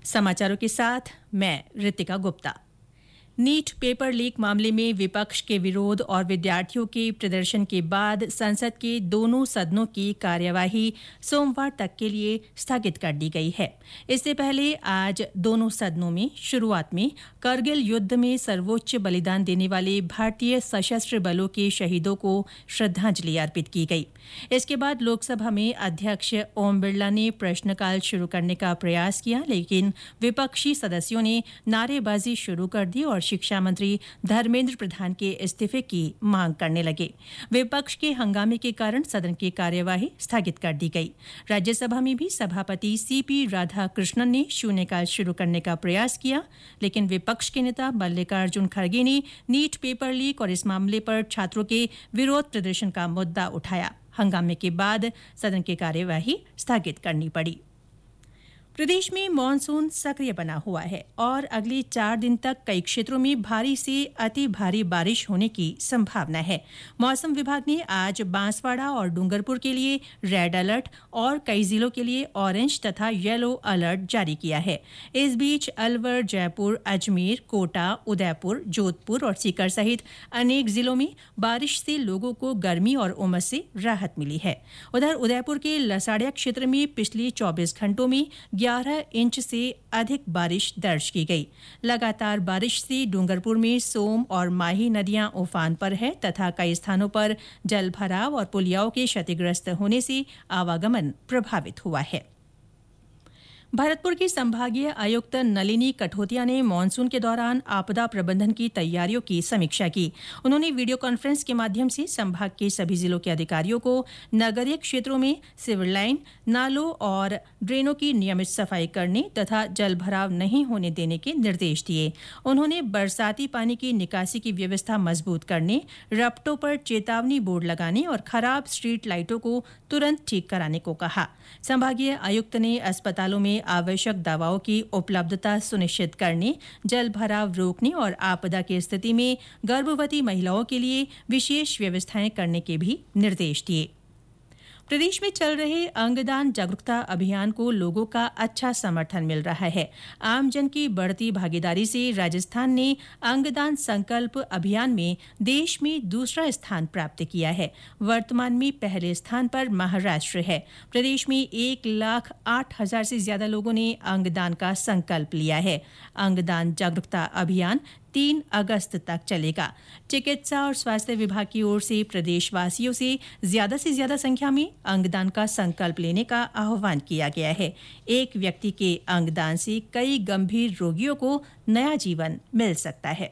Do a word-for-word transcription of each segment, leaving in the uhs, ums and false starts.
समाचारों के साथ मैं Ritika Gupta. NEET paper leak मामले में विपक्ष के विरोध और विद्यार्थियों के प्रदर्शन के बाद संसद के दोनों सदनों की कार्यवाही सोमवार तक के लिए स्थगित कर दी गई है। इससे पहले आज दोनों सदनों में शुरुआत में करगिल युद्ध में सर्वोच्च बलिदान देने वाले भारतीय सशस्त्र बलों के शहीदों को श्रद्धांजलि अर्पित की गई। इसके बाद लोकसभा में अध्यक्ष ओम बिरला ने प्रश्नकाल शुरू करने का प्रयास किया, लेकिन विपक्षी सदस्यों ने नारेबाजी शुरू कर दी और शिक्षा मंत्री धर्मेंद्र प्रधान के इस्तीफे की मांग करने लगे। विपक्ष के हंगामे के कारण सदन की कार्यवाही स्थगित कर दी गई। राज्यसभा में भी सभापति सीपी राधाकृष्णन ने शून्यकाल शुरू करने का प्रयास किया, लेकिन विपक्ष के नेता मल्लिकार्जुन खड़गे ने नीट पेपर लीक और इस मामले पर छात्रों के विरोध प्रदर्शन का मुद्दा उठाया। हंगामे के बाद सदन की कार्यवाही स्थगित करनी पड़ी। प्रदेश में मानसून सक्रिय बना हुआ है और अगले चार दिन तक कई क्षेत्रों में भारी से अति भारी बारिश होने की संभावना है। मौसम विभाग ने आज बांसवाड़ा और डूंगरपुर के लिए रेड अलर्ट और कई जिलों के लिए ऑरेंज तथा येलो अलर्ट जारी किया है। इस बीच अलवर, जयपुर, अजमेर, कोटा, उदयपुर, जोधपुर और सीकर सहित अनेक जिलों में बारिश से लोगों को गर्मी और उमस से राहत मिली है। उधर उदयपुर के लसाड़िया क्षेत्र में पिछले चौबीस घंटों में ग्यारह इंच से अधिक बारिश दर्ज की गई। लगातार बारिश से डूंगरपुर में सोम और माही नदियां उफान पर है तथा कई स्थानों पर जल भराव और पुलियाओं के क्षतिग्रस्त होने से आवागमन प्रभावित हुआ है। भरतपुर की संभागीय आयुक्त नलिनी कठोतिया ने मानसून के दौरान आपदा प्रबंधन की तैयारियों की समीक्षा की। उन्होंने वीडियो कॉन्फ्रेंस के माध्यम से संभाग के सभी जिलों के अधिकारियों को नगरीय क्षेत्रों में सिविल लाइन, नालों और ड्रेनों की नियमित सफाई करने तथा जलभराव नहीं होने देने के निर्देश दिए। उन्होंने बरसाती पानी की निकासी की व्यवस्था मजबूत करने, रपटों पर चेतावनी बोर्ड लगाने और खराब स्ट्रीट लाइटों को तुरंत ठीक कराने को कहा। संभागीय आयुक्त ने अस्पतालों में आवश्यक दवाओं की उपलब्धता सुनिश्चित करने, जल भराव रोकने और आपदा की स्थिति में गर्भवती महिलाओं के लिए विशेष व्यवस्थाएं करने के भी निर्देश दिए। प्रदेश में चल रहे अंगदान जागरूकता अभियान को लोगों का अच्छा समर्थन मिल रहा है। आमजन की बढ़ती भागीदारी से राजस्थान ने अंगदान संकल्प अभियान में देश में दूसरा स्थान प्राप्त किया है। वर्तमान में पहले स्थान पर महाराष्ट्र है। प्रदेश में एक लाख आठ हजार से ज्यादा लोगों ने अंगदान का संकल्प लिया है। अंगदान जागरूकता अभियान तीन अगस्त तक चलेगा। चिकित्सा और स्वास्थ्य विभाग की ओर से प्रदेशवासियों से ज्यादा से ज्यादा संख्या में अंगदान का संकल्प लेने का आह्वान किया गया है। एक व्यक्ति के अंगदान से कई गंभीर रोगियों को नया जीवन मिल सकता है।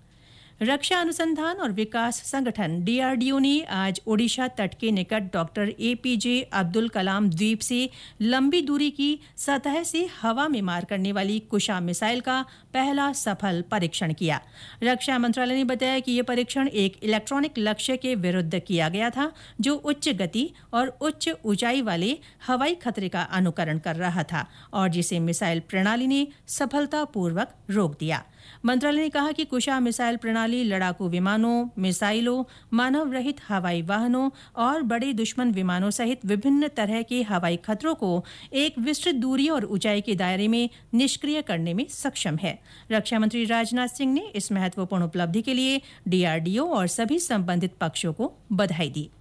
रक्षा अनुसंधान और विकास संगठन डीआरडीओ ने आज ओडिशा तट के निकट डॉक्टर एपीजे अब्दुल कलाम द्वीप से लंबी दूरी की सतह से हवा में मार करने वाली कुशा मिसाइल का पहला सफल परीक्षण किया। रक्षा मंत्रालय ने बताया कि यह परीक्षण एक इलेक्ट्रॉनिक लक्ष्य के विरुद्ध किया गया था, जो उच्च गति और उच्च ऊंचाई वाले हवाई खतरे का अनुकरण कर रहा था और जिसे मिसाइल प्रणाली ने सफलतापूर्वक रोक दिया। मंत्रालय ने कहा कि कुशा मिसाइल प्रणाली लड़ाकू विमानों, मिसाइलों, मानव रहित हवाई वाहनों और बड़े दुश्मन विमानों सहित विभिन्न तरह के हवाई खतरों को एक विस्तृत दूरी और ऊंचाई के दायरे में निष्क्रिय करने में सक्षम है। रक्षा मंत्री राजनाथ सिंह ने इस महत्वपूर्ण उपलब्धि के लिए डीआरडीओ और सभी संबंधित पक्षों को बधाई दी।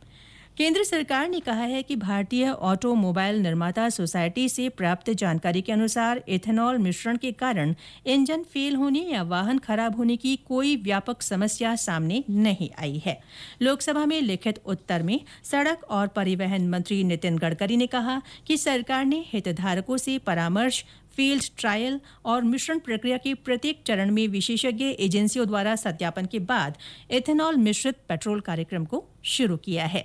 केंद्र सरकार ने कहा है कि भारतीय ऑटोमोबाइल निर्माता सोसाइटी से प्राप्त जानकारी के अनुसार इथेनॉल मिश्रण के कारण इंजन फेल होने या वाहन खराब होने की कोई व्यापक समस्या सामने नहीं आई है। लोकसभा में लिखित उत्तर में सड़क और परिवहन मंत्री नितिन गडकरी ने कहा कि सरकार ने हितधारकों से परामर्श, फील्ड ट्रायल और मिश्रण प्रक्रिया के प्रत्येक चरण में विशेषज्ञ एजेंसियों द्वारा सत्यापन के बाद इथेनॉल मिश्रित पेट्रोल कार्यक्रम को शुरू किया है।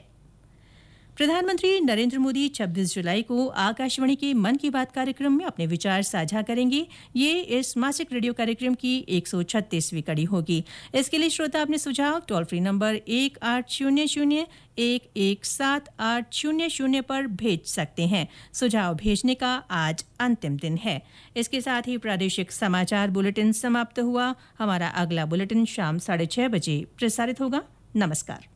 प्रधानमंत्री नरेंद्र मोदी छब्बीस जुलाई को आकाशवाणी के मन की बात कार्यक्रम में अपने विचार साझा करेंगे। ये इस मासिक रेडियो कार्यक्रम की एक सौ छत्तीसवीं कड़ी होगी। इसके लिए श्रोता अपने सुझाव टोल फ्री नंबर एक आठ शून्य शून्य एक एक सात आठ शून्य शून्य पर भेज सकते हैं। सुझाव भेजने का आज अंतिम दिन है। इसके साथ ही प्रादेशिक समाचार बुलेटिन समाप्त हुआ। हमारा अगला बुलेटिन शाम साढ़े छह बजे प्रसारित होगा। नमस्कार।